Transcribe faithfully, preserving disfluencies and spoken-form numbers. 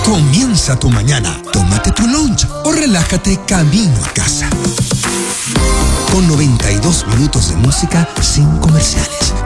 Comienza tu mañana, tómate tu lunch o relájate camino a casa. Con noventa y dos minutos de música sin comerciales.